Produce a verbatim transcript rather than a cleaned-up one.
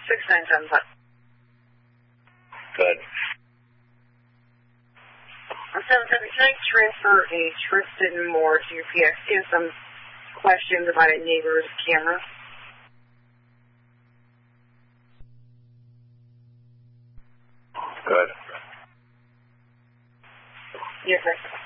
six nine seven five. Good. seven seven, can I transfer a Tristan Moore to your P X? He has some questions about a neighbor's camera. Good. Yes, sir.